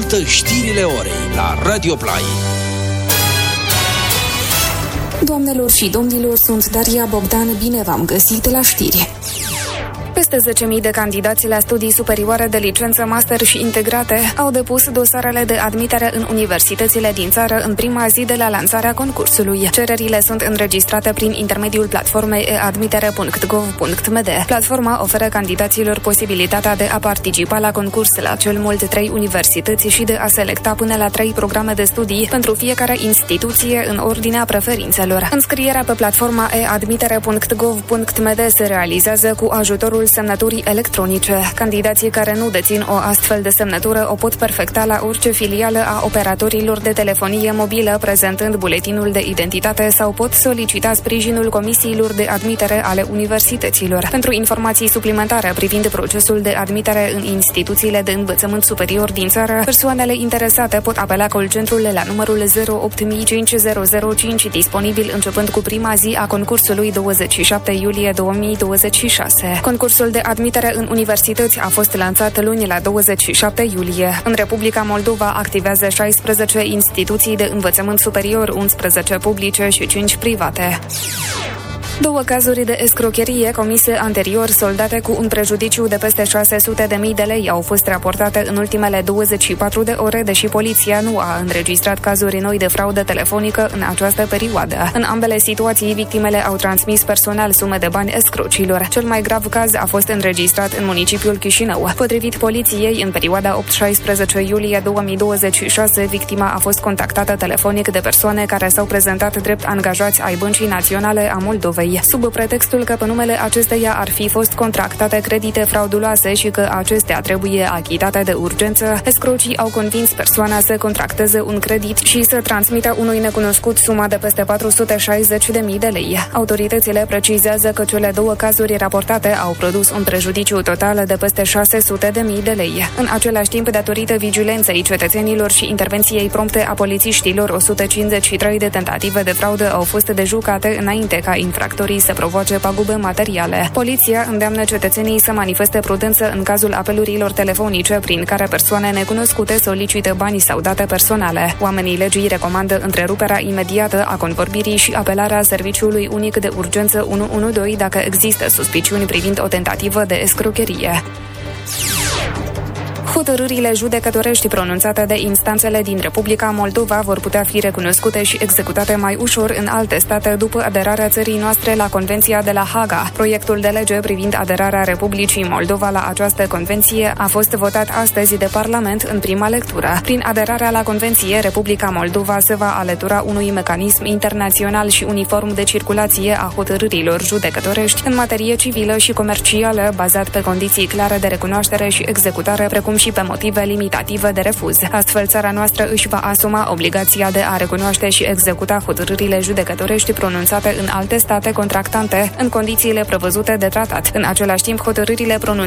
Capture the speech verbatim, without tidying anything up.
Ascultă știrile orei la Radio Play. Doamnelor și domnilor, sunt Daria Bogdan, bine v-am găsit la știri. Peste zece mii de candidați la studii superioare de licență, master și integrate au depus dosarele de admitere în universitățile din țară în prima zi de la lansarea concursului. Cererile sunt înregistrate prin intermediul platformei e admitere punct gov punct m d. Platforma oferă candidaților posibilitatea de a participa la concurs la cel mult trei universități și de a selecta până la trei programe de studii pentru fiecare instituție în ordinea preferințelor. Înscrierea pe platforma e admitere punct gov punct m d se realizează cu ajutorul semnăturii electronice. Candidații care nu dețin o astfel de semnătură o pot perfecta la orice filială a operatorilor de telefonie mobilă, prezentând buletinul de identitate, sau pot solicita sprijinul comisiilor de admitere ale universităților. Pentru informații suplimentare privind procesul de admitere în instituțiile de învățământ superior din țară, persoanele interesate pot apela call centrul la numărul zero opt cinci zero zero cinci, disponibil începând cu prima zi a concursului douăzeci și șapte iulie două mii douăzeci și șase. Concursul de admitere în universități a fost lansat luni la douăzeci și șapte iulie. În Republica Moldova activează șaisprezece instituții de învățământ superior, unsprezece publice și cinci private. Două cazuri de escrocherie comise anterior, soldate cu un prejudiciu de peste șase sute de mii de lei, au fost raportate în ultimele douăzeci și patru de ore, deși poliția nu a înregistrat cazuri noi de fraudă telefonică în această perioadă. În ambele situații, victimele au transmis personal sume de bani escrocilor. Cel mai grav caz a fost înregistrat în municipiul Chișinău. Potrivit poliției, în perioada opt șaisprezece iulie două mii douăzeci și șase, victima a fost contactată telefonic de persoane care s-au prezentat drept angajați ai Băncii Naționale a Moldovei, sub pretextul că pe numele acesteia ar fi fost contractate credite frauduloase și că acestea trebuie achitate de urgență. Escrocii au convins persoana să contracteze un credit și să transmită unui necunoscut suma de peste patru sute șaizeci de mii de lei. Autoritățile precizează că cele două cazuri raportate au produs un prejudiciu total de peste șase sute de mii de lei. În același timp, datorită vigilenței cetățenilor și intervenției prompte a polițiștilor, o sută cincizeci și trei de tentative de fraudă au fost dejucate înainte ca infractorii să provoace pagube materiale. Poliția îndeamnă cetățenii să manifeste prudență în cazul apelurilor telefonice prin care persoane necunoscute solicită bani sau date personale. Oamenii legii recomandă întreruperea imediată a convorbirii și apelarea serviciului unic de urgență unu unu doi dacă există suspiciuni privind o tentativă de escrocherie. Hotărârile judecătorești pronunțate de instanțele din Republica Moldova vor putea fi recunoscute și executate mai ușor în alte state după aderarea țării noastre la Convenția de la Haga. Proiectul de lege privind aderarea Republicii Moldova la această convenție a fost votat astăzi de Parlament în prima lectură. Prin aderarea la convenție, Republica Moldova se va alătura unui mecanism internațional și uniform de circulație a hotărârilor judecătorești în materie civilă și comercială, bazat pe condiții clare de recunoaștere și executare, precum și pe motive limitative de refuz. Astfel, țara noastră își va asuma obligația de a recunoaște și executa hotărârile judecătorești pronunțate în alte state contractante în condițiile prevăzute de tratat. În același timp, hotărârile pronunțate